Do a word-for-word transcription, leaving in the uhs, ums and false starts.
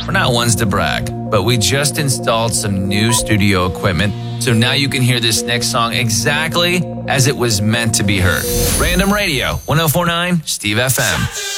we're not ones to brag, but we just installed some new studio equipment, so now you can hear this next song exactly as it was meant to be heard. Random Radio, one oh four point nine Steve F M.